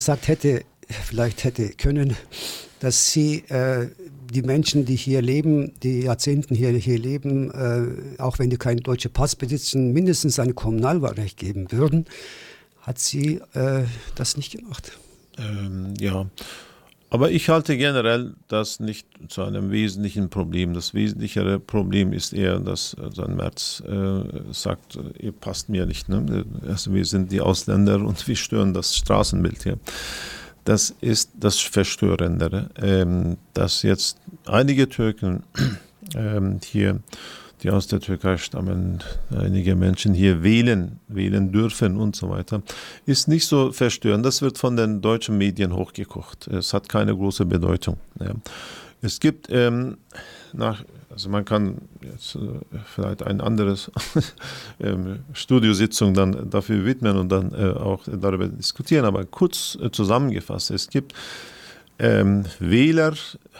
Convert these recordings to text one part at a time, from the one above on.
gesagt hätte, vielleicht hätte können, dass sie die Menschen, die hier leben, die Jahrzehnten hier leben, auch wenn die keinen deutschen Pass besitzen, mindestens ein Kommunalwahlrecht geben würden, hat sie das nicht gemacht. Ja, aber ich halte generell das nicht zu einem wesentlichen Problem. Das wesentlichere Problem ist eher, dass Merz sagt, ihr passt mir nicht. Ne? Also wir sind die Ausländer und wir stören das Straßenbild hier. Das ist das Verstörendere, dass jetzt einige Türken hier, die aus der Türkei stammen, einige Menschen hier wählen dürfen und so weiter, ist nicht so verstörend. Das wird von den deutschen Medien hochgekocht. Es hat keine große Bedeutung. Ja. Es gibt also man kann jetzt vielleicht ein anderes Studiositzung dann dafür widmen und dann auch darüber diskutieren, aber kurz zusammengefasst, es gibt Wähler,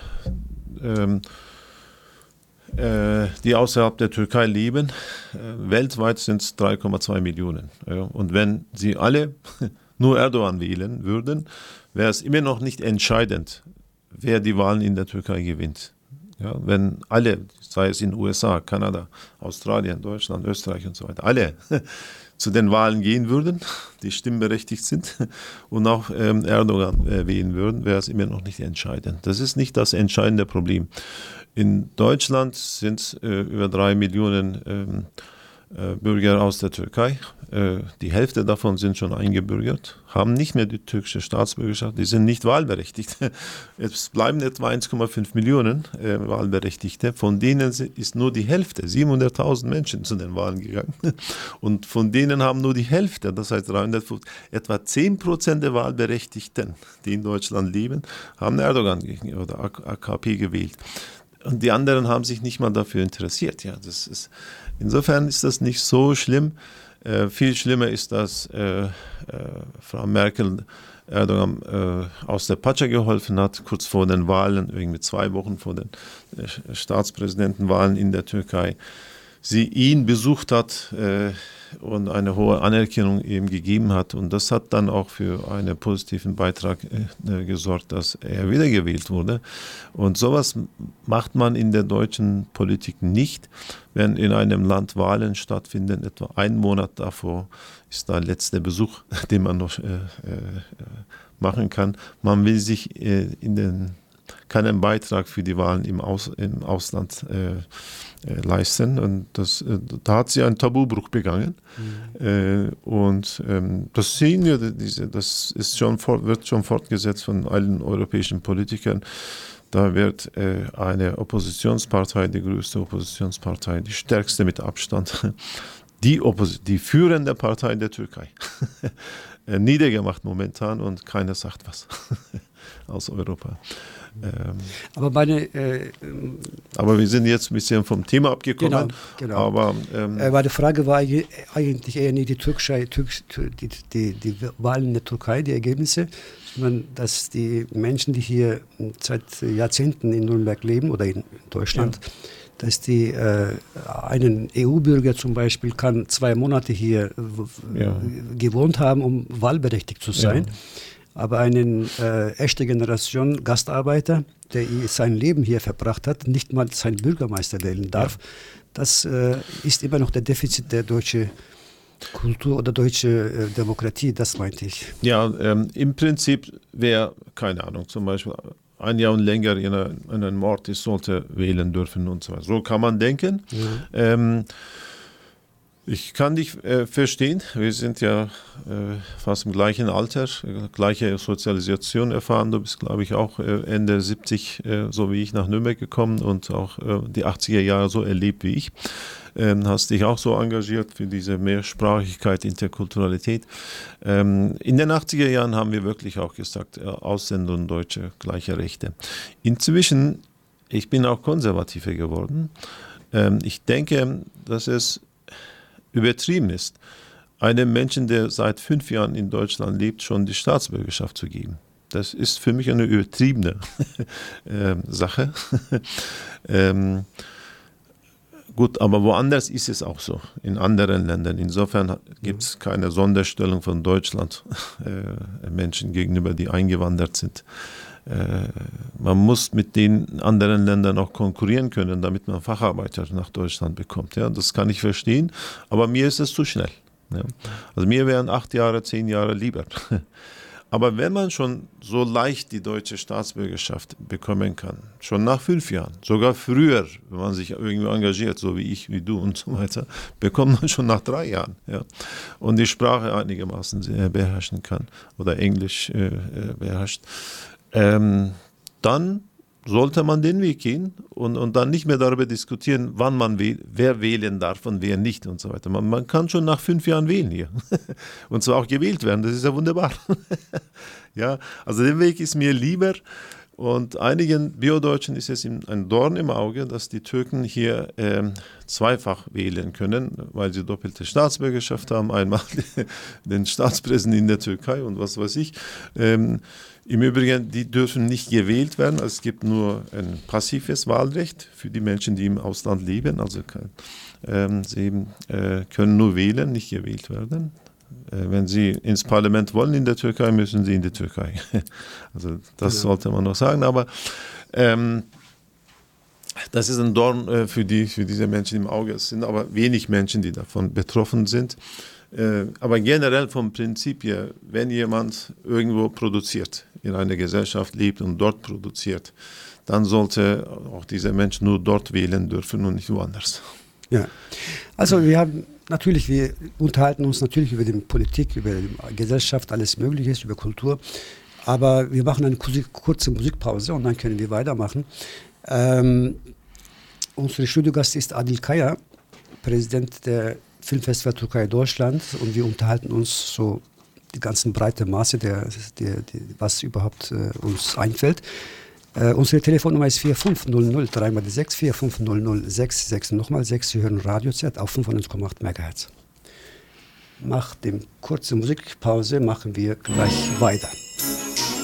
die außerhalb der Türkei leben. Weltweit sind es 3,2 Millionen. Ja. Und wenn sie alle nur Erdogan wählen würden, wäre es immer noch nicht entscheidend, wer die Wahlen in der Türkei gewinnt. Ja, wenn alle, sei es in den USA, Kanada, Australien, Deutschland, Österreich und so weiter, alle zu den Wahlen gehen würden, die stimmberechtigt sind und auch Erdogan wählen würden, wäre es immer noch nicht entscheidend. Das ist nicht das entscheidende Problem. In Deutschland sind es über 3 Millionen Bürger aus der Türkei. Die Hälfte davon sind schon eingebürgert, haben nicht mehr die türkische Staatsbürgerschaft, die sind nicht wahlberechtigt. Es bleiben etwa 1,5 Millionen Wahlberechtigte, von denen ist nur die Hälfte, 700.000 Menschen zu den Wahlen gegangen. Und von denen haben nur die Hälfte, das heißt 350, etwa 10% der Wahlberechtigten, die in Deutschland leben, haben Erdogan oder AKP gewählt. Und die anderen haben sich nicht mal dafür interessiert. Ja, insofern ist das nicht so schlimm. Viel schlimmer ist, dass Frau Merkel Erdogan aus der Patsche geholfen hat, kurz vor den Wahlen, irgendwie 2 Wochen vor den Staatspräsidentenwahlen in der Türkei. Sie ihn besucht hat und eine hohe Anerkennung ihm gegeben hat. Und das hat dann auch für einen positiven Beitrag gesorgt, dass er wiedergewählt wurde. Und sowas macht man in der deutschen Politik nicht, wenn in einem Land Wahlen stattfinden. Etwa einen Monat davor ist der letzte Besuch, den man noch machen kann. Man will sich keinen Beitrag für die Wahlen im Ausland leisten. Und da hat sie einen Tabubruch begangen. Und das sehen wir, das wird schon fortgesetzt von allen europäischen Politikern. Da wird eine Oppositionspartei, die größte Oppositionspartei, die stärkste mit Abstand, die führende Partei der Türkei, niedergemacht momentan und keiner sagt was aus Europa. Aber aber wir sind jetzt ein bisschen vom Thema abgekommen. Genau. Aber meine Frage war eigentlich eher nicht die Wahlen in der Türkei, die Ergebnisse, sondern dass die Menschen, die hier seit Jahrzehnten in Nürnberg leben oder in Deutschland, dass die einen EU-Bürger zum Beispiel kann 2 Monate hier gewohnt haben, um wahlberechtigt zu sein. Ja. Aber eine echte Generation Gastarbeiter, der sein Leben hier verbracht hat, nicht mal seinen Bürgermeister wählen darf, das ist immer noch der Defizit der deutschen Kultur oder deutsche Demokratie, das meinte ich. Ja, im Prinzip wäre, keine Ahnung, zum Beispiel 1 Jahr und länger in einem Mord ist, sollte wählen dürfen und so weiter. So kann man denken. Ja. Ich kann dich verstehen. Wir sind ja fast im gleichen Alter, gleiche Sozialisation erfahren. Du bist, glaube ich, auch Ende 70, so wie ich, nach Nürnberg gekommen und auch die 80er Jahre so erlebt wie ich. Hast dich auch so engagiert für diese Mehrsprachigkeit, Interkulturalität. In den 80er Jahren haben wir wirklich auch gesagt, Ausländer und Deutsche gleiche Rechte. Inzwischen, ich bin auch konservativer geworden. Ich denke, dass es übertrieben ist, einem Menschen, der seit 5 Jahren in Deutschland lebt, schon die Staatsbürgerschaft zu geben. Das ist für mich eine übertriebene Sache. Gut, aber woanders ist es auch so, in anderen Ländern. Insofern gibt es keine Sonderstellung von Deutschland Menschen gegenüber, die eingewandert sind. Man muss mit den anderen Ländern auch konkurrieren können, damit man Facharbeiter nach Deutschland bekommt. Ja, das kann ich verstehen, aber mir ist es zu schnell. Ja. Also mir wären 8 Jahre, 10 Jahre lieber. Aber wenn man schon so leicht die deutsche Staatsbürgerschaft bekommen kann, schon nach 5 Jahren, sogar früher, wenn man sich irgendwie engagiert, so wie ich, wie du und so weiter, bekommt man schon nach 3 Jahren. Ja. Und die Sprache einigermaßen beherrschen kann oder Englisch beherrscht, dann sollte man den Weg gehen und dann nicht mehr darüber diskutieren, wann man wer wählen darf und wer nicht und so weiter. Man kann schon nach 5 Jahren wählen hier und zwar auch gewählt werden, das ist ja wunderbar. Ja, also der Weg ist mir lieber und einigen Biodeutschen ist es ein Dorn im Auge, dass die Türken hier zweifach wählen können, weil sie doppelte Staatsbürgerschaft haben, einmal den Staatspräsidenten in der Türkei und was weiß ich. Im Übrigen, die dürfen nicht gewählt werden. Also es gibt nur ein passives Wahlrecht für die Menschen, die im Ausland leben. Also sie können nur wählen, nicht gewählt werden. Wenn sie ins Parlament wollen in der Türkei, müssen sie in die Türkei. Also das sollte man noch sagen. Aber das ist ein Dorn für diese Menschen im Auge. Es sind aber wenig Menschen, die davon betroffen sind. Aber generell vom Prinzip her, wenn jemand irgendwo produziert, in einer Gesellschaft lebt und dort produziert, dann sollte auch dieser Mensch nur dort wählen dürfen und nicht woanders. Ja, also wir unterhalten uns natürlich über die Politik, über die Gesellschaft, alles Mögliche, über Kultur, aber wir machen eine kurze Musikpause und dann können wir weitermachen. Unser Studiogast ist Adil Kaya, Präsident der Filmfestival Türkei Deutschland und wir unterhalten uns so die ganzen breite Maße, was überhaupt uns einfällt. Unsere Telefonnummer ist 4500 3 die 6 4500 66 nochmal 6. Sie hören Radio Z auf 95,8 MHz. Nach dem kurzen Musikpause machen wir gleich weiter.